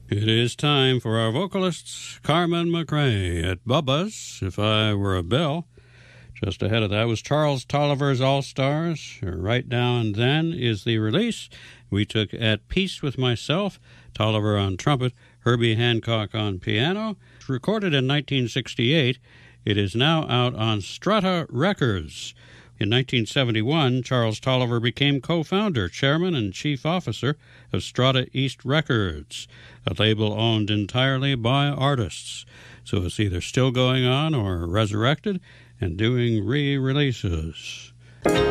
It is time for our vocalists, Carmen McRae at Bubba's, If I Were a Bell. Just ahead of that was Charles Tolliver's All-Stars. Right Now and Then is the release. We took At Peace With Myself, Tolliver on trumpet, Herbie Hancock on piano. Recorded in 1968, it is now out on Strata Records. In 1971, Charles Tolliver became co-founder, chairman, and chief officer of Strata East Records, a label owned entirely by artists. So it's either still going on or resurrected and doing re-releases.